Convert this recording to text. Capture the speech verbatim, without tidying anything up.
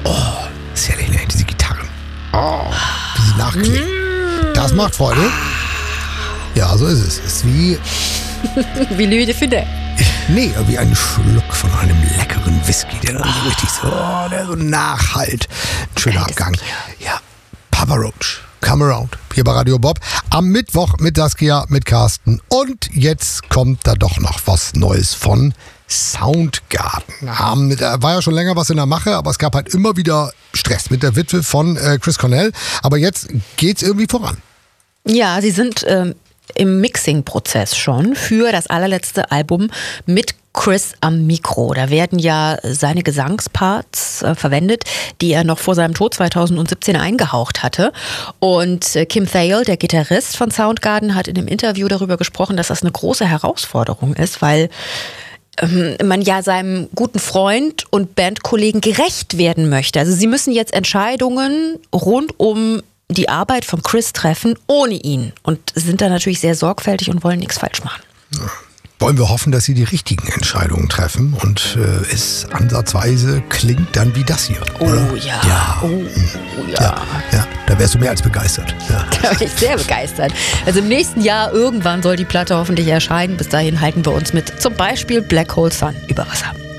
Oh, ist ja nicht, diese Gitarren. Oh, wie sie nachklingen. Das macht Freude. Ja, so ist es. Es ist wie... wie Louis de Funès. Nee, wie ein Schluck von einem leckeren Whisky, der dann so richtig so, oh, der so nachhalt. Ein schöner Abgang. Ja, Papa Roach, come around. Hier bei Radio Bob. Am Mittwoch mit Saskia, mit Carsten. Und jetzt kommt da doch noch was Neues von Soundgarden. Haben, da war ja schon länger was in der Mache, aber es gab halt immer wieder Stress mit der Witwe von äh, Chris Cornell. Aber jetzt geht's irgendwie voran. Ja, sie sind ähm, im Mixing-Prozess schon für das allerletzte Album mit Chris am Mikro. Da werden ja seine Gesangsparts äh, verwendet, die er noch vor seinem Tod zweitausendsiebzehn eingehaucht hatte. Und äh, Kim Thayil, der Gitarrist von Soundgarden, hat in einem Interview darüber gesprochen, dass das eine große Herausforderung ist, weil ähm, man ja seinem guten Freund und Bandkollegen gerecht werden möchte. Also sie müssen jetzt Entscheidungen rund um die Arbeit von Chris treffen ohne ihn und sind da natürlich sehr sorgfältig und wollen nichts falsch machen. Ja. Wollen wir hoffen, dass sie die richtigen Entscheidungen treffen und äh, es ansatzweise klingt dann wie das hier. Oh oder? ja. Ja. Oh, ja. ja. Ja, da wärst du mehr als begeistert. Ja. Da bin ich sehr begeistert. Also im nächsten Jahr irgendwann soll die Platte hoffentlich erscheinen. Bis dahin halten wir uns mit zum Beispiel Black Hole Sun über Wasser.